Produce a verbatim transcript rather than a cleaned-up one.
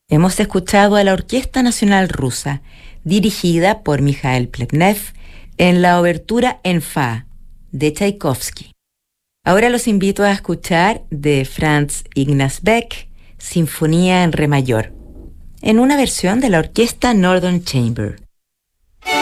Hemos escuchado a la Orquesta Nacional Rusa, dirigida por Mikhail Plepnev, en la obertura en Fa, de Tchaikovsky. Ahora los invito a escuchar de Franz Ignaz Beck, Sinfonía en Re mayor, en una versión de la Orquesta Northern Chamber.